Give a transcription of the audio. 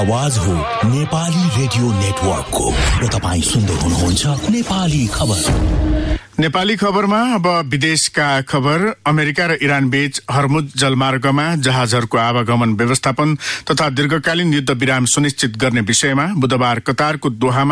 आवाज हो नेपाली रेडियो नेटवर्कको र तपाईं सुन्दै हुनुहुन्छ नेपाली खबर। नेपाली खबरमा अब विदेशका खबर। अमेरिका र इरान बीच हर्मुज जलमार्गमा जहाजहरूको आवागमन व्यवस्थापन तथा दीर्घकालीन युद्ध विराम सुनिश्चित गर्ने विषयमा बुधबार कतारको दोहामा